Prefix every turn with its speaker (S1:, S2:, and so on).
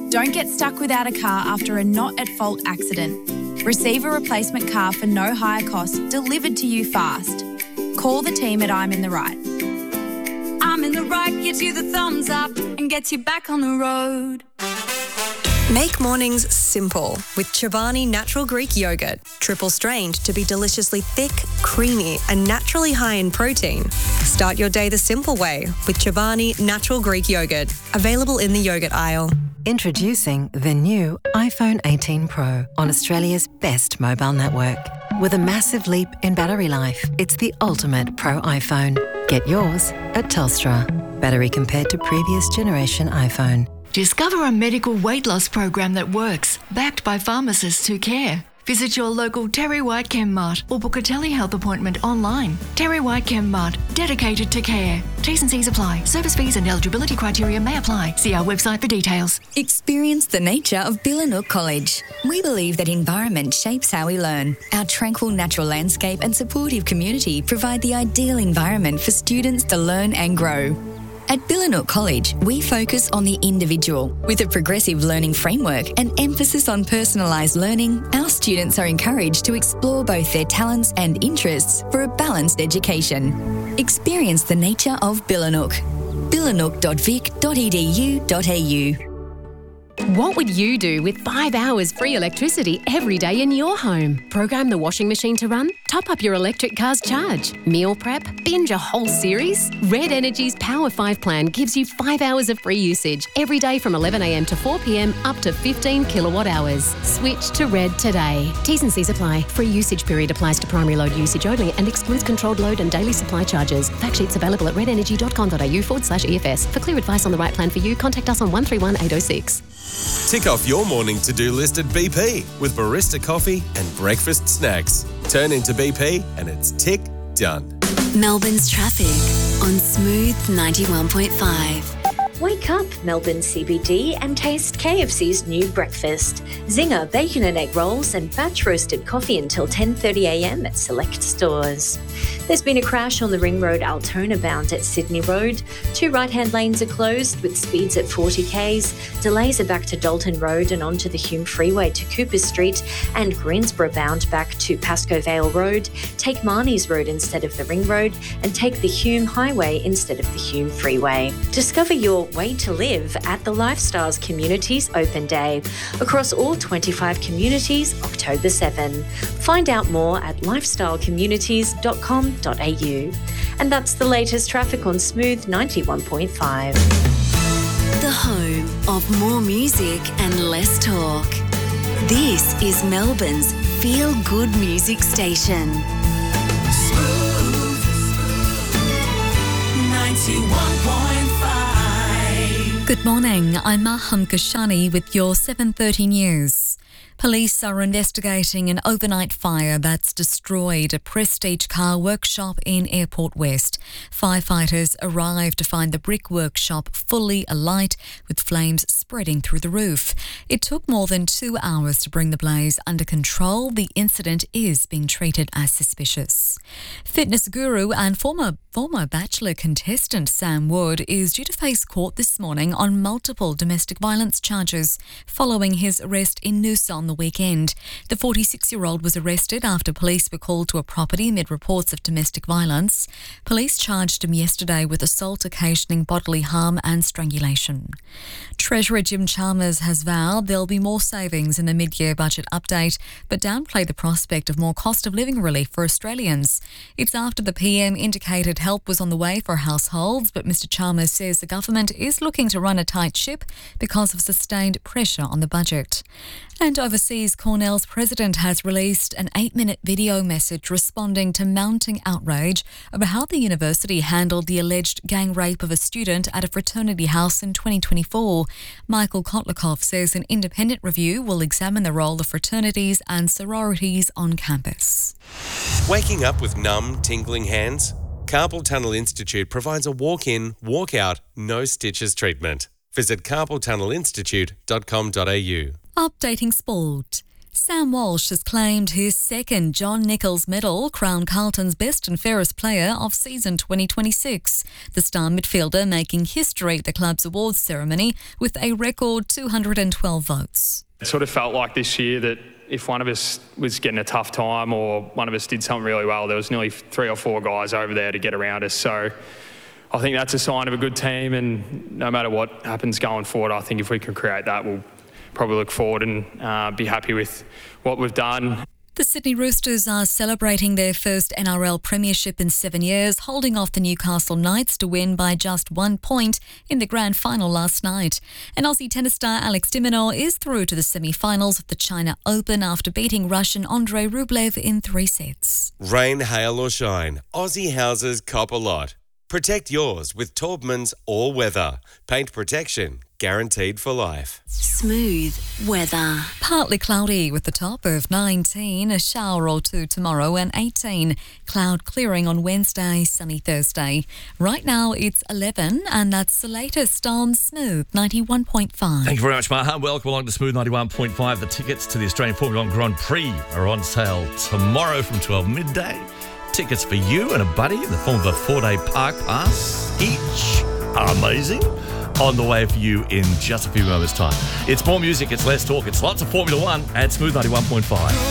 S1: Don't get stuck without a car after a not-at-fault accident. Receive a replacement car for no higher cost delivered to you fast. Call the team at I'm in the Right. I'm in the Right gives you the thumbs up and gets you back on the road.
S2: Make mornings simple with Chobani Natural Greek Yogurt. Triple strained to be deliciously thick, creamy and naturally high in protein. Start your day the simple way with Chobani Natural Greek Yogurt. Available in the yogurt aisle.
S3: Introducing the new iPhone 18 Pro on Australia's best mobile network. With a massive leap in battery life, it's the ultimate Pro iPhone. Get yours at Telstra. Battery compared to previous generation iPhone.
S4: Discover a medical weight loss program that works, backed by pharmacists who care. Visit your local Terry White Chemmart or book a telehealth appointment online. Terry White Chemmart, dedicated to care. T's and C's apply. Service fees and eligibility criteria may apply. See our website for details.
S5: Experience the nature of Billanook College. We believe that environment shapes how we learn. Our tranquil natural landscape and supportive community provide the ideal environment for students to learn and grow. At Billanook College, we focus on the individual. With a progressive learning framework and emphasis on personalised learning, our students are encouraged to explore both their talents and interests for a balanced education. Experience the nature of Billanook. billanook.vic.edu.au.
S6: What would you do with 5 hours free electricity every day in your home? Program the washing machine to run? Top up your electric car's charge? Meal prep? Binge a whole series? Red Energy's Power 5 plan gives you 5 hours of free usage every day from 11am to 4pm up to 15 kilowatt hours. Switch to Red today. T's and C's apply. Free usage period applies to primary load usage only and excludes controlled load and daily supply charges. Fact sheets available at redenergy.com.au/EFS. For clear advice on the right plan for you, contact us on 131 806.
S7: Tick off your morning to-do list at BP with barista coffee and breakfast snacks. Turn into BP and it's tick done.
S8: Melbourne's traffic on Smooth 91.5.
S9: Wake up, Melbourne CBD, and taste KFC's new breakfast. Zinger bacon and egg rolls and batch roasted coffee until 10:30am at select stores. There's been a crash on the Ring Road Altona bound at Sydney Road. 2 right-hand lanes are closed with speeds at 40k's. Delays are back to Dalton Road and onto the Hume Freeway to Cooper Street, and Greensborough bound back to Pascoe Vale Road. Take Marnie's Road instead of the Ring Road and take the Hume Highway instead of the Hume Freeway. Discover your way to live at the Lifestyles Communities Open Day across all 25 communities, October 7. Find out more at lifestylecommunities.com.au. And that's the latest traffic on Smooth 91.5.
S8: The home of more music and less talk. This is Melbourne's feel-good music station.
S10: Smooth 91.5.
S11: Good morning, I'm Maham Kashani with your 7:30 news. Police are investigating an overnight fire that's destroyed a Prestige car workshop in Airport West. Firefighters arrived to find the brick workshop fully alight with flames spreading through the roof. It took more than 2 hours to bring the blaze under control. The incident is being treated as suspicious. Fitness guru and former Bachelor contestant Sam Wood is due to face court this morning on multiple domestic violence charges following his arrest in Noosa on the weekend. The 46-year-old was arrested after police were called to a property amid reports of domestic violence. Police charged him yesterday with assault occasioning bodily harm and strangulation. Treasurer Jim Chalmers has vowed there'll be more savings in the mid-year budget update, but downplayed the prospect of more cost of living relief for Australians. It's after the PM indicated help was on the way for households, but Mr Chalmers says the government is looking to run a tight ship because of sustained pressure on the budget. And overseas, Cornell's president has released an 8-minute video message responding to mounting outrage over how the university handled the alleged gang rape of a student at a fraternity house in 2024. Michael Kotlikov says an independent review will examine the role of fraternities and sororities on campus.
S7: Waking up with numb, tingling hands? Carpal Tunnel Institute provides a walk-in, walk-out, no stitches treatment. Visit carpaltunnelinstitute.com.au.
S11: Updating sport. Sam Walsh has claimed his second John Nichols medal, crowned Carlton's best and fairest player of season 2026. The star midfielder making history at the club's awards ceremony with a record 212 votes.
S12: It sort of felt like this year that if one of us was getting a tough time or one of us did something really well, there was nearly 3 or 4 guys over there to get around us. So I think that's a sign of a good team, and no matter what happens going forward, I think if we can create that, we'll probably look forward and be happy with what we've done.
S11: The Sydney Roosters are celebrating their first NRL premiership in 7 years, holding off the Newcastle Knights to win by just 1 point in the grand final last night. And Aussie tennis star Alex de Minaur is through to the semi-finals of the China Open after beating Russian Andrei Rublev in 3 sets.
S7: Rain, hail or shine, Aussie houses cop a lot. Protect yours with Taubman's All Weather. Paint protection guaranteed for life.
S8: Smooth weather.
S11: Partly cloudy with the top of 19, a shower or 2 tomorrow, and 18. Cloud clearing on Wednesday, sunny Thursday. Right now it's 11, and that's the latest on Smooth 91.5.
S13: Thank you very much, Maha. Welcome along to Smooth 91.5. The tickets to the Australian Formula One Grand Prix are on sale tomorrow from 12 midday. Tickets for you and a buddy in the form of a 4-day park pass each are amazing. On the way for you in just a few moments' time. It's more music, it's less talk, it's lots of Formula One at Smooth 91.5.